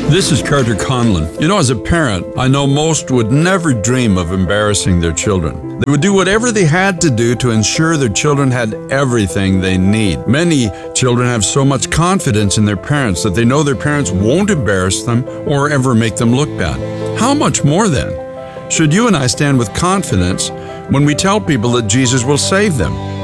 This is Carter Conlon. You know, as a parent, I know most would never dream of embarrassing their children. They would do whatever they had to do to ensure their children had everything they need. Many children have so much confidence in their parents that they know their parents won't embarrass them or ever make them look bad. How much more then should you and I stand with confidence when we tell people that Jesus will save them?